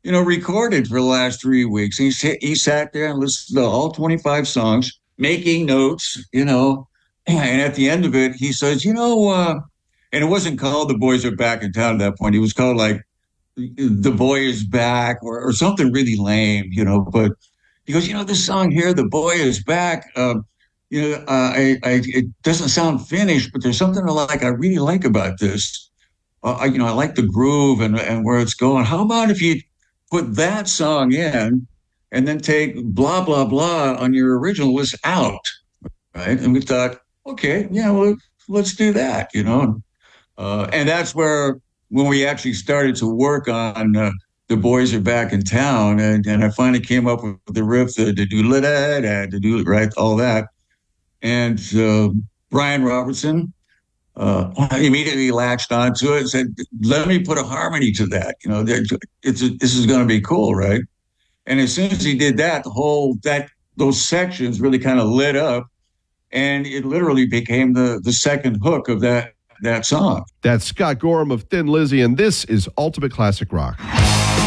recorded for the last 3 weeks. He sat there and listened to all 25 songs, making notes, and at the end of it, he says, and it wasn't called The Boys Are Back in Town at that point. It was called like The Boy Is Back or something really lame, but he goes, this song here, The Boy Is Back. It doesn't sound finished, but there's something I really like about this. I like the groove and where it's going. How about if you put that song in and then take blah, blah, blah on your original list out, right? And we thought, okay, yeah, well, let's do that. And that's when we actually started to work on The Boys Are Back in Town. And I finally came up with the riff, the do da to do right, all that. And Brian Robertson immediately latched onto it and said, let me put a harmony to that. This is going to be cool, right? And as soon as he did that, those sections really kind of lit up, and it literally became the second hook of that song. That's Scott Gorham of Thin Lizzy, and this is Ultimate Classic Rock.